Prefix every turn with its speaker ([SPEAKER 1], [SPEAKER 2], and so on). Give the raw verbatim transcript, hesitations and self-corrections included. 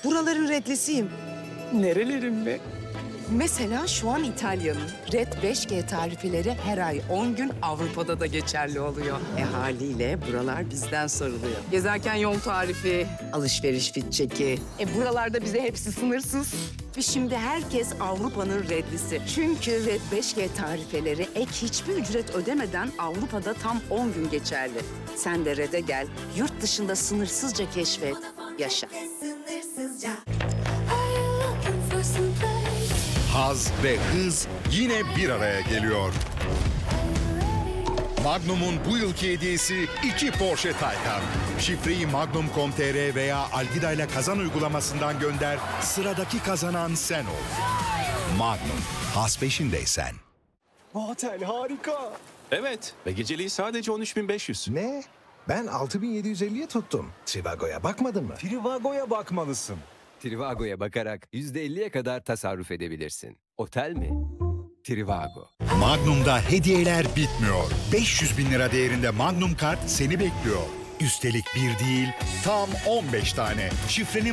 [SPEAKER 1] Buraların redlisiyim.
[SPEAKER 2] Nerelerin mi?
[SPEAKER 1] Mesela şu an İtalya'nın Red beş G tarifeleri her ay on gün Avrupa'da da geçerli oluyor. E haliyle buralar bizden soruluyor. Gezerken yol tarifi, alışveriş fit çeki. E buralarda bize hepsi sınırsız. Ve şimdi herkes Avrupa'nın Redlisi. Çünkü Red beş G tarifeleri ek hiçbir ücret ödemeden Avrupa'da tam on gün geçerli. Sen de Red'e gel, yurt dışında sınırsızca keşfet, yaşa.
[SPEAKER 3] Haz ve hız yine bir araya geliyor. Magnum'un bu yılki hediyesi iki Porsche Taycan. Şifreyi magnum nokta com nokta tr veya Alvida ile kazan uygulamasından gönder. Sıradaki kazanan sen ol. Magnum, haz peşindeysen.
[SPEAKER 2] Bu otel harika.
[SPEAKER 4] Evet ve geceliği sadece on üç bin beş yüz.
[SPEAKER 5] Ne? Ben altı bin yedi yüz elliye tuttum. Trivago'ya bakmadın mı?
[SPEAKER 2] Trivago'ya bakmalısın.
[SPEAKER 6] Trivago'ya bakarak yüzde elliye kadar tasarruf edebilirsin. Otel mi? Trivago.
[SPEAKER 3] Magnum'da hediyeler bitmiyor. beş yüz bin lira değerinde Magnum kart seni bekliyor. Üstelik bir değil, tam on beş tane. Şifreni